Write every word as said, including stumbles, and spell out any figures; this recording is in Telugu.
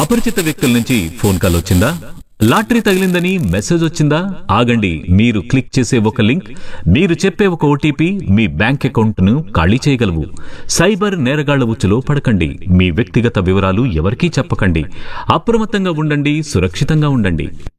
అపరిచిత వ్యక్తుల నుంచి ఫోన్ కాల్ వచ్చిందా? లాటరీ తగిలిందని మెసేజ్ వచ్చిందా? ఆగండి, మీరు క్లిక్ చేసే ఒక లింక్, మీరు చెప్పే ఒక ఓటీపీ మీ బ్యాంక్ అకౌంట్ ను ఖాళీ చేయగలవు. సైబర్ నేరగాళ్ల ఉచ్చులో పడకండి. మీ వ్యక్తిగత వివరాలు ఎవరికీ చెప్పకండి. అప్రమత్తంగా ఉండండి, సురక్షితంగా ఉండండి.